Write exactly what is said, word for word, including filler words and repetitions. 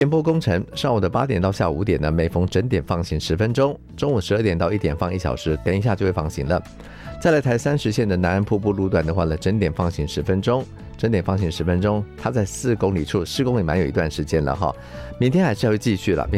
联播工程上午的八点到下午五点呢，每逢整点放行十分钟，中午十二点到一点放一小时，等一下就会放行了。再来台三十线的南安瀑布路段的话呢，整点放行十分钟，整点放行十分钟，它在四公里处施工也蛮有一段时间了哈。明天还是要继续了。